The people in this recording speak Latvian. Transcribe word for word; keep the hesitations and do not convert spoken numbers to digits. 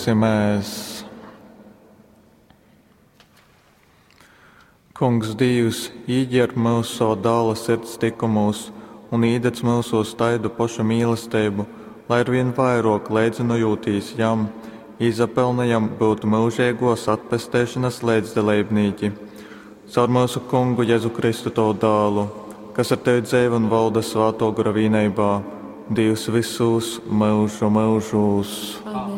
Lūksimies! Kungs Dievs, ieģer mūsu savu dāla sirds tikumus un īdec mūsos taidu pašu mīlestību, lai ar vien vairāk līdzinojūtīs jam, izapelnējam būt mūžīgos atpestēšanas līdzdalībnieki. Caur mūsu Kungu Jēzu Kristu to dālu, kas ar tevi dzīvo un valda svāto gara vienībā, Dievs visus mūžu mūžus. Amen.